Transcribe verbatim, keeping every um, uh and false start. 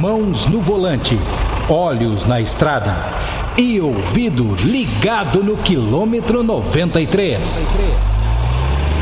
mãos no volante, olhos na estrada e ouvido ligado no quilômetro noventa e três.